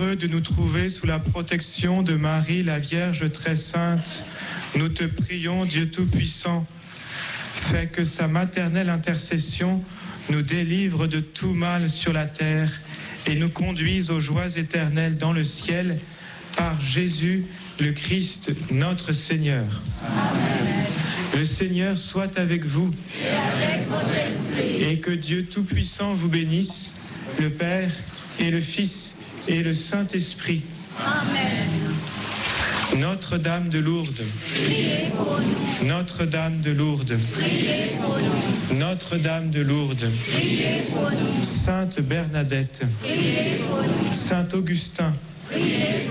heureux de nous trouver sous la protection de Marie, la Vierge très sainte. Nous te prions, Dieu Tout-Puissant, fais que sa maternelle intercession nous délivre de tout mal sur la terre et nous conduise aux joies éternelles dans le ciel, par Jésus, le Christ, notre Seigneur. Amen. Le Seigneur soit avec vous. Et avec votre esprit. Et que Dieu Tout-Puissant vous bénisse, le Père et le Fils et le Saint-Esprit. Amen. Notre-Dame de Lourdes, Priez pour nous. Notre-Dame de Lourdes, Priez pour nous. Notre-Dame de Lourdes, Priez pour nous. Sainte Bernadette, Priez pour nous. Saint Augustin, Priez